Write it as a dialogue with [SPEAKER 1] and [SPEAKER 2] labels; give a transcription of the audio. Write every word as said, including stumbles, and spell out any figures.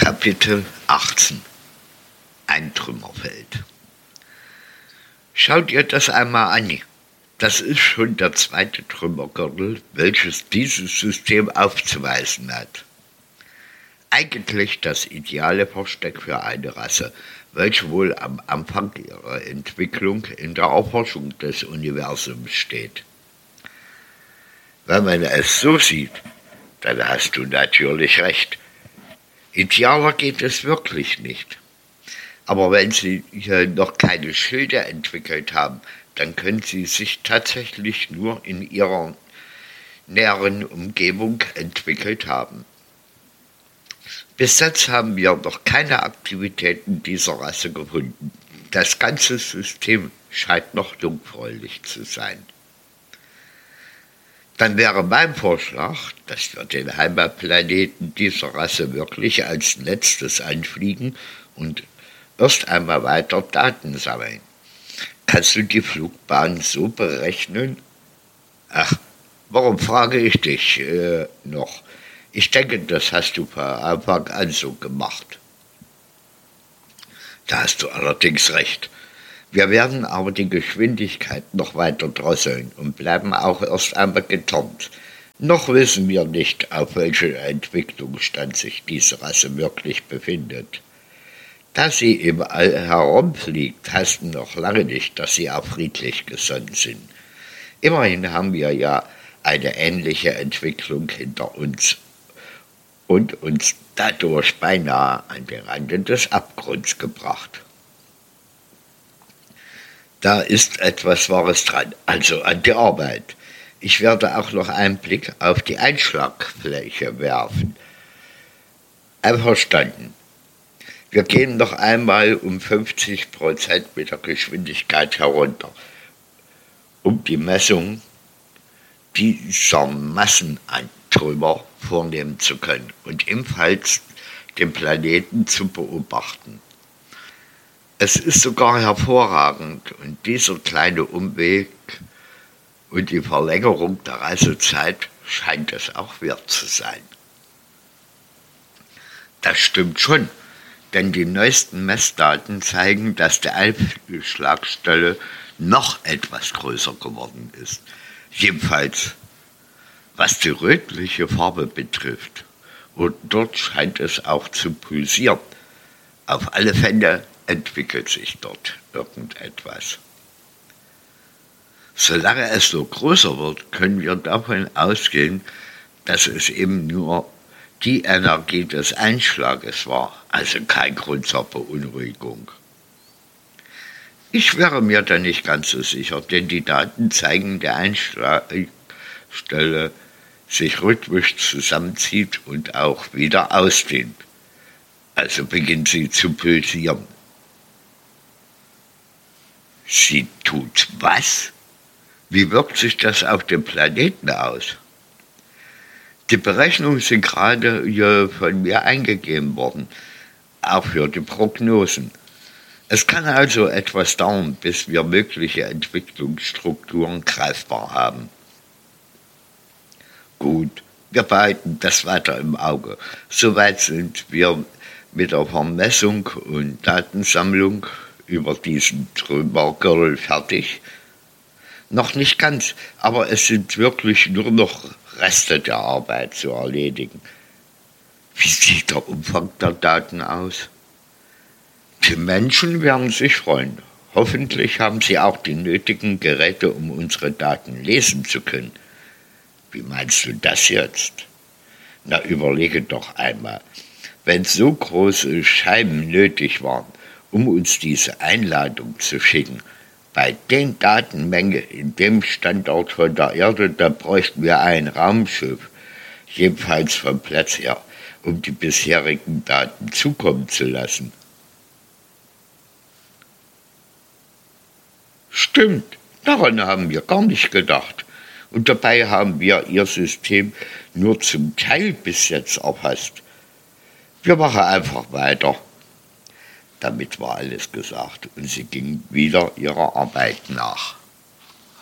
[SPEAKER 1] Kapitel achtzehn. Ein Trümmerfeld. Schau dir das einmal an. Das ist schon der zweite Trümmergürtel, welches dieses System aufzuweisen hat. Eigentlich das ideale Versteck für eine Rasse, welche wohl am Anfang ihrer Entwicklung in der Erforschung des Universums steht. Wenn man es so sieht, dann hast du natürlich recht. Idealer geht es wirklich nicht. Aber wenn Sie hier noch keine Schilde entwickelt haben, dann können Sie sich tatsächlich nur in Ihrer näheren Umgebung entwickelt haben. Bis jetzt haben wir noch keine Aktivitäten dieser Rasse gefunden. Das ganze System scheint noch jungfräulich zu sein. Dann wäre mein Vorschlag, dass wir den Heimatplaneten dieser Rasse wirklich als letztes anfliegen und erst einmal weiter Daten sammeln. Kannst du die Flugbahn so berechnen? Ach, warum frage ich dich äh, noch? Ich denke, das hast du von Anfang an so gemacht. Da hast du allerdings recht. Wir werden aber die Geschwindigkeit noch weiter drosseln und bleiben auch erst einmal getarnt. Noch wissen wir nicht, auf welchem Entwicklungsstand sich diese Rasse wirklich befindet. Da sie im All herumfliegt, heißt noch lange nicht, dass sie auch friedlich gesonnen sind. Immerhin haben wir ja eine ähnliche Entwicklung hinter uns und uns dadurch beinahe an den Rande des Abgrunds gebracht. Da ist etwas Wahres dran, also an die Arbeit. Ich werde auch noch einen Blick auf die Einschlagfläche werfen. Einverstanden. Wir gehen noch einmal um fünfzig Prozent mit der Geschwindigkeit herunter, um die Messung dieser Massen an Trümmer vornehmen zu können und ebenfalls den Planeten zu beobachten. Es ist sogar hervorragend und dieser kleine Umweg und die Verlängerung der Reisezeit scheint es auch wert zu sein. Das stimmt schon, denn die neuesten Messdaten zeigen, dass die Einschlagstelle noch etwas größer geworden ist. Jedenfalls, was die rötliche Farbe betrifft. Und dort scheint es auch zu pulsieren. Auf alle Fälle entwickelt sich dort irgendetwas. Solange es so größer wird, können wir davon ausgehen, dass es eben nur die Energie des Einschlages war, also kein Grund zur Beunruhigung. Ich wäre mir da nicht ganz so sicher, denn die Daten zeigen, die Einschlagstelle sich rhythmisch zusammenzieht und auch wieder ausdehnt. Also beginnt sie zu pulsieren. Sie tut was? Wie wirkt sich das auf den Planeten aus? Die Berechnungen sind gerade hier von mir eingegeben worden, auch für die Prognosen. Es kann also etwas dauern, bis wir mögliche Entwicklungsstrukturen greifbar haben. Gut, wir behalten das weiter im Auge. Soweit sind wir mit der Vermessung und Datensammlung über diesen Trümmergürtel fertig. Noch nicht ganz, aber es sind wirklich nur noch Reste der Arbeit zu erledigen. Wie sieht der Umfang der Daten aus? Die Menschen werden sich freuen. Hoffentlich haben sie auch die nötigen Geräte, um unsere Daten lesen zu können. Wie meinst du das jetzt? Na, überlege doch einmal. Wenn so große Scheiben nötig waren, um uns diese Einladung zu schicken, bei den Datenmengen in dem Standort von der Erde, da bräuchten wir ein Raumschiff, jedenfalls vom Platz her, um die bisherigen Daten zukommen zu lassen. Stimmt, daran haben wir gar nicht gedacht. Und dabei haben wir ihr System nur zum Teil bis jetzt erfasst. Wir machen einfach weiter. Damit war alles gesagt und sie ging wieder ihrer Arbeit nach.